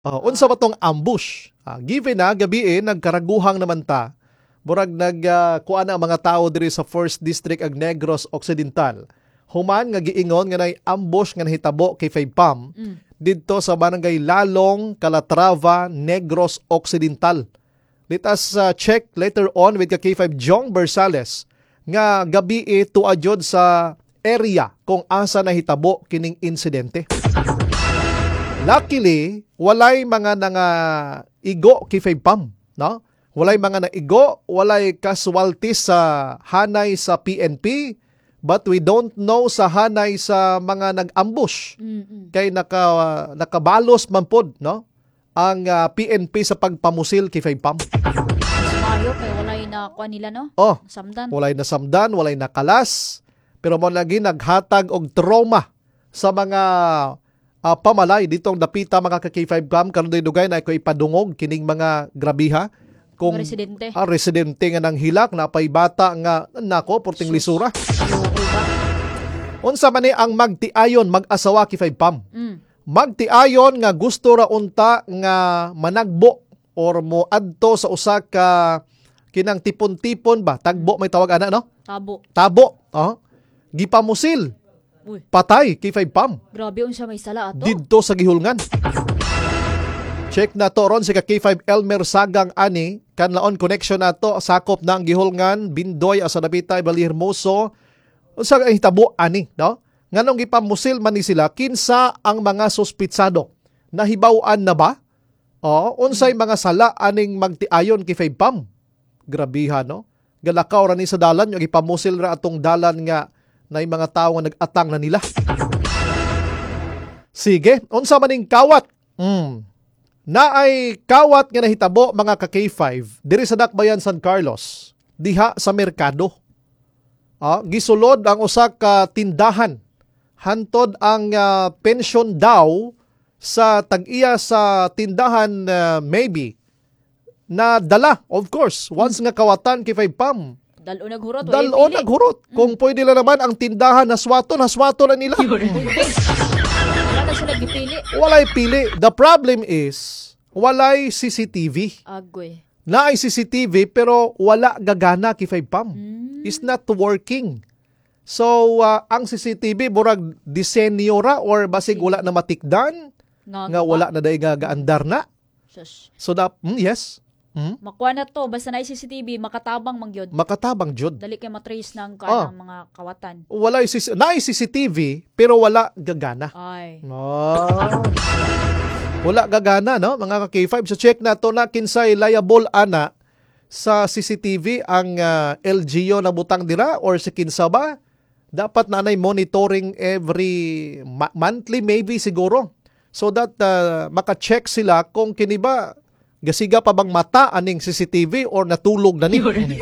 Unsa ba tong ambush? Given na gabi nagkaraguhang naman ta. Murag kuan na ang mga tao diri sa 1st District ag Negros Occidental. Human nga giingon nga nay ambush nga nahitabo kay Faypam didto sa barangay Lalong, Calatrava, Negros Occidental. Let us check later on with K5 Jong Bersales nga gabi tuadjod sa area kung asa nahitabo kining insidente. Luckily, walay mga igo kay Faypam, no? Walay mga naigo, walay casualties sa hanay sa PNP, but we don't know sa hanay sa mga nag-ambush. Kay nakabalos man pod, no? Ang PNP sa pagpamusil kay Faypam. Mayo kay walay na kuha nila, no? Samdan. Walay na samdan, walay na kalas, pero mo lagi naghatag og trauma sa mga pamalay ditong dapita mga ka-K5 Cam karon dugay na ko ipadungog kining mga grabiha kung residente. Residente nga nang hilak napay bata nga nako porting lisura. Unsa man ni ang magtiayon mag-asawa ki Faypam? Magtiayon nga gusto ra unta nga managbo or mo adto sa usa ka kinang tipon-tipon ba tagbo may tawag ana no? Tabo. Gipamusil. Uy. Patay kay Faypam. Grabe unsa may sala ato. Didto sa gihulngan. Check na to ron si K5 Elmer Sagang ani kanlaon connection nato sakop na ang gihulngan Bindoy asa Nabitay Bali Hermoso unsa ang hitabo ani no nganong gipamusil man ni sila kinsa ang mga suspitsado nahibaw-an na ba unsay mga sala aning magtiayon kay Faypam. Grabiha no galakaw ra ni sa dalan yung gipamusil ra atong dalan nga na yung mga tao nga nag-atang na nila. Sige, unsa maning kawat? Naay kawat nga nahitabo mga ka-K5 diri sa Dakbayan San Carlos, diha sa merkado. Gisulod ang usa ka tindahan. Hantod ang pension daw sa tag-iya sa tindahan maybe na dala, of course, once nga kawatan kay Faypam. Dalo naghurot. Naghurot. Kung pwede lang naman ang tindahan naswato na nila. Wala na sila gipili. Walay pili. The problem is, walay CCTV. Agoy. Naay CCTV pero wala gagana kay Faypam. It's not working. So, ang CCTV, murag disenyo ra or basig wala na matikdan, nga wala na dahi gaandar na. So, yes. Makuha na to, basta na CCTV, makatabang mangyod. Makatabang jud. Dali kay matrace ng mga kawatan. Walay CCTV pero wala gagana. Ay. Wala gagana no mga ka-K5. So check na to na kinsay liable ana sa CCTV ang LGU na butang dira or sa kinsa ba? Dapat nanay monitoring every monthly maybe siguro. So that maka-check sila kung kini ba gasiga pa bang mata aning CCTV or natulog na ni?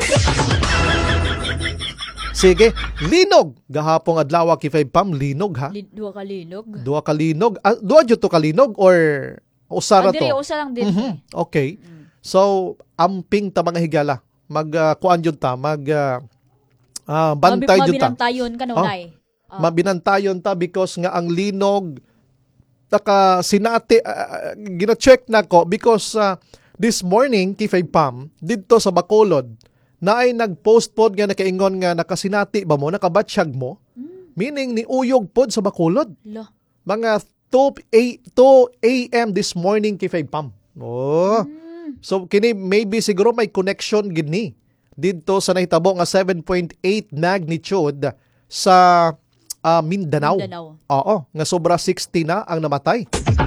Sige, linog. Gahapong adlaw kay Faypam, linog ha? Duwa ka linog. Duwa ka linog. Duwa jud to ka linog or usara to? Usa lang din. Okay. So, amping ta mga higala. Kuan jud ta, bantay jud ta. Mabinantayon kanunay. Mabinantayon ta because nga ang linog sinati gina-check na ko because this morning kay Faypam didto sa Bacolod na ay nag-post pod nga nakaingon nga nakasinati ba mo nakabatsyag mo meaning ni uyog pod sa Bacolod mga 2 a.m. this morning kay Faypam. So kini maybe siguro may connection gini didto sa nahitabo nga 7.8 magnitude sa Mindanao. Oo, nga sobra 60 na ang namatay.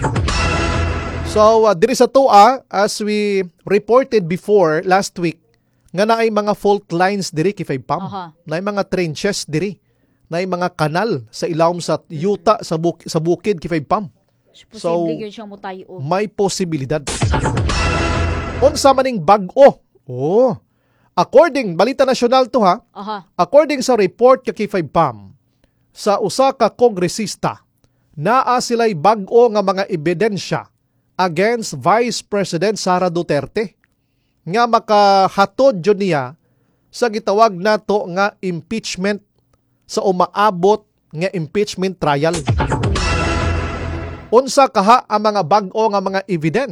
So, diri sa toa, as we reported before last week, nga naay mga fault lines diri kay Faypam. Naay mga trenches diri. Naay mga kanal sa ilawom sa yuta sa bukid kay Faypam. So, may posibilidad. Unsa maning bag-o? According, balita nasyonal to ha. According sa report kay Faypam, sa usa ka kongresista, naa sila'y bag-o nga mga ebidensya against Vice President Sara Duterte nga makahatod jud niya sa gitawag nato nga impeachment sa umaabot nga impeachment trial. unsa kaha ang mga bag-o nga mga evidence